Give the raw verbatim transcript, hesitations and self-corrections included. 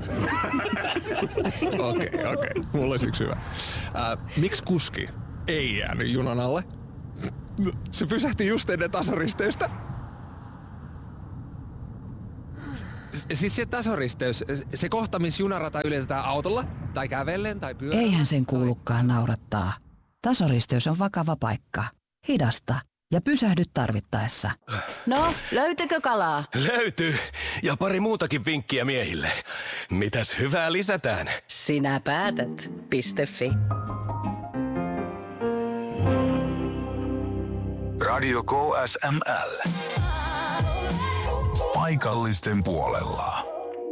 Okei, okei. Okay, okay. Mulla olisi yksi hyvä. Äh, miksi kuski ei jäänyt junan alle? Se pysähti just ennen tasoristeystä. Siis se tasoristeys, se kohta, missä junarata ylitetään autolla, tai kävellen, tai pyörällä. Eihän sen kuulukaan naurattaa. Tasoristeys on vakava paikka. Hidasta ja pysähdy tarvittaessa. No, löytyykö kalaa? Löytyy. Ja pari muutakin vinkkiä miehille. Mitäs hyvää lisätään? Sinä päätät. Piste.fi. Radio K S M L. Paikallisten puolella.